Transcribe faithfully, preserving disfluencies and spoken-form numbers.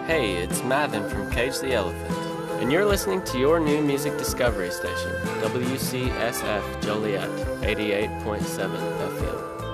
Hey, it's Mavin from Cage the Elephant, and you're listening to your new music discovery station, W C S F Joliet, eighty-eight point seven F M.